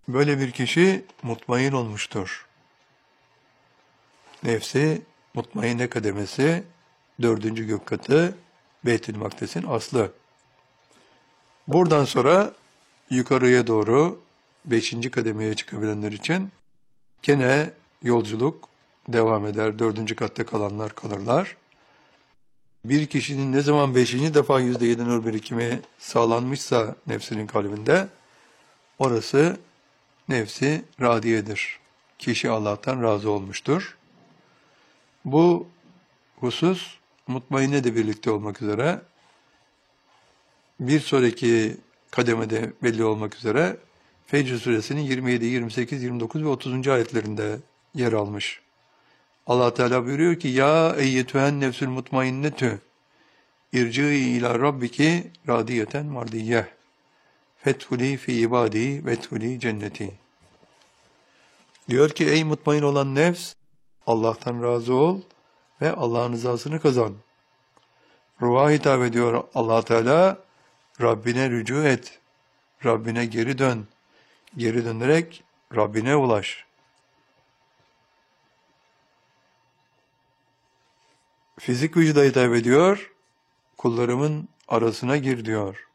Böyle bir kişi mutmain olmuştur. Nefsi mutmainne kademesi, 4. gök katı, Beytül Makdis'in aslı. Buradan sonra yukarıya doğru 5. kademeye çıkabilenler için gene yolculuk devam eder. 4. katta kalanlar kalırlar. Bir kişinin ne zaman 5. defa %7 nur birikimi sağlanmışsa nefsinin kalbinde, orası nefsi radiyedir. Kişi Allah'tan razı olmuştur. Bu husus mutmainne de birlikte olmak üzere bir sonraki kademede belli olmak üzere Fecr suresinin 27, 28, 29 ve 30. ayetlerinde yer almış. Allah Teala buyuruyor ki: Ya eyyetühen nefsül mutmainnetü irci'i ila rabbiki radiyeten mardiyeh fethuli fi ibadi vethuli cenneti. Diyor ki: Ey mutmain olan nefs, Allah'tan razı ol ve Allah'ın rızasını kazan. Ruha hitap ediyor Allah Teala: Rabbine rücu et, Rabbine geri dön, geri dönerek Rabbine ulaş. Fizik vücuda hitap ediyor, kullarımın arasına gir diyor.